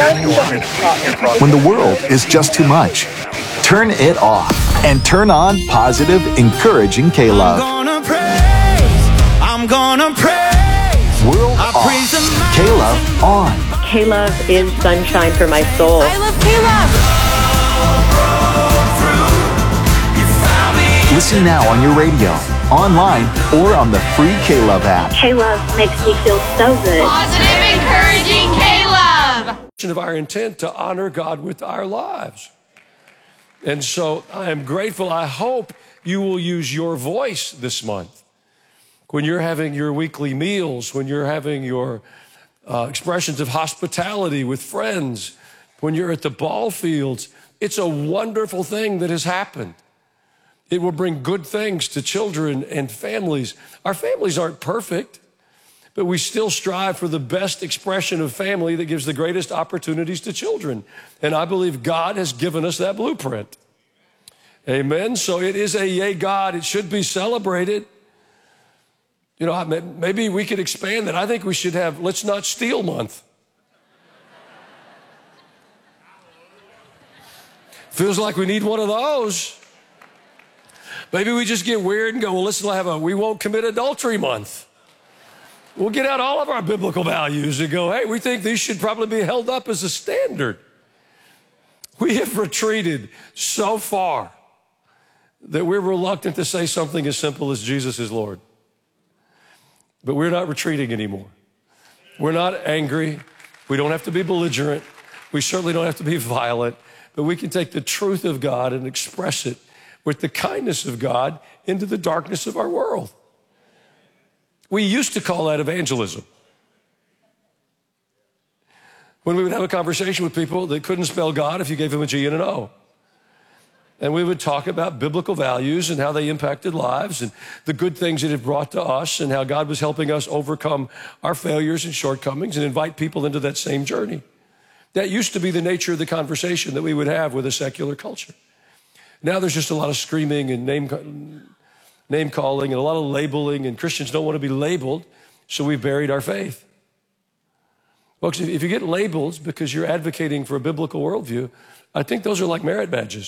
When the world is just too much, turn it off and turn on positive, encouraging K-Love. I'm gonna praise. World off, K-Love on. K-Love is sunshine for my soul. I love K-Love. Listen now on your radio, online, or on the free K-Love app. K-Love makes me feel so good. Positive, encouraging K-Love. Of our intent to honor God with our lives. And so I am grateful. I hope you will use your voice this month. When you're having your weekly meals, when you're having your expressions of hospitality with friends, when you're at the ball fields, it's a wonderful thing that has happened. It will bring good things to children and families. Our families aren't perfect, but we still strive for the best expression of family that gives the greatest opportunities to children. And I believe God has given us that blueprint. Amen. So it is a yay God. It should be celebrated. You know, maybe we could expand that. I think we should have Let's Not Steal Month. Feels like we need one of those. Maybe we just get weird and go, well, let's have We Won't Commit Adultery Month. We'll get out all of our biblical values and go, hey, we think these should probably be held up as a standard. We have retreated so far that we're reluctant to say something as simple as Jesus is Lord. But we're not retreating anymore. We're not angry. We don't have to be belligerent. We certainly don't have to be violent. But we can take the truth of God and express it with the kindness of God into the darkness of our world. We used to call that evangelism. When we would have a conversation with people that couldn't spell God if you gave them a G and an O. And we would talk about biblical values and how they impacted lives and the good things it had brought to us and how God was helping us overcome our failures and shortcomings and invite people into that same journey. That used to be the nature of the conversation that we would have with a secular culture. Now there's just a lot of screaming and name calling and a lot of labeling, and Christians don't want to be labeled, so we've buried our faith. Folks, if you get labels because you're advocating for a biblical worldview, I think those are like merit badges.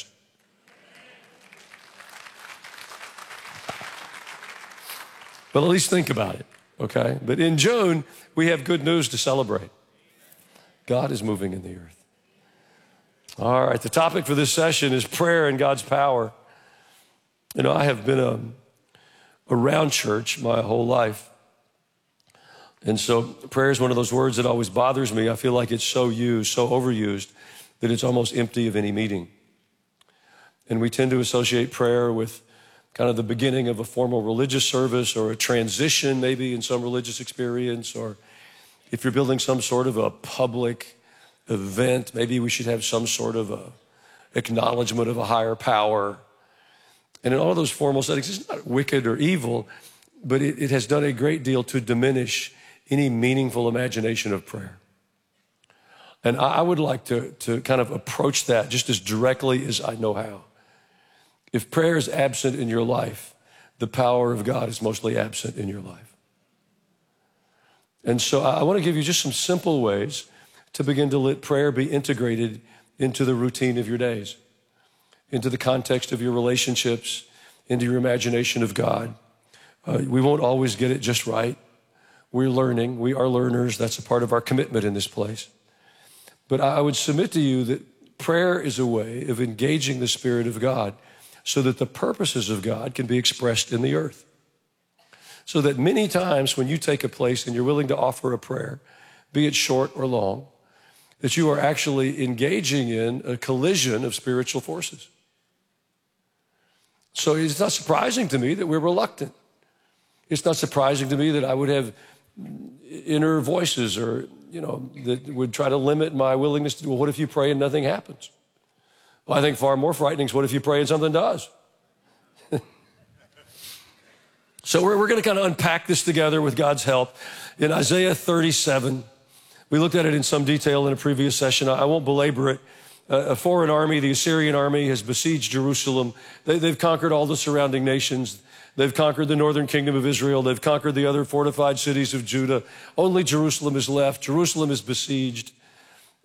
But at least think about it, okay? But in June, we have good news to celebrate. God is moving in the earth. All right, the topic for this session is prayer and God's power. You know, I have been around church my whole life. And so prayer is one of those words that always bothers me. I feel like it's so used, so overused, that it's almost empty of any meaning. And we tend to associate prayer with kind of the beginning of a formal religious service or a transition maybe in some religious experience, or if you're building some sort of a public event, maybe we should have some sort of a acknowledgement of a higher power. And in all of those formal settings, it's not wicked or evil, but it has done a great deal to diminish any meaningful imagination of prayer. And I would like to kind of approach that just as directly as I know how. If prayer is absent in your life, the power of God is mostly absent in your life. And so I want to give you just some simple ways to begin to let prayer be integrated into the routine of your days, into the context of your relationships, into your imagination of God. We won't always get it just right. We're learning. We are learners. That's a part of our commitment in this place. But I would submit to you that prayer is a way of engaging the Spirit of God so that the purposes of God can be expressed in the earth. So that many times when you take a place and you're willing to offer a prayer, be it short or long, that you are actually engaging in a collision of spiritual forces. So it's not surprising to me that we're reluctant. It's not surprising to me that I would have inner voices or, that would try to limit my willingness to do, well, what if you pray and nothing happens? Well, I think far more frightening is what if you pray and something does? So we're going to kind of unpack this together with God's help. In Isaiah 37, we looked at it in some detail in a previous session. I won't belabor it. A foreign army, the Assyrian army, has besieged Jerusalem. They've conquered all the surrounding nations. They've conquered the northern kingdom of Israel. They've conquered the other fortified cities of Judah. Only Jerusalem is left. Jerusalem is besieged.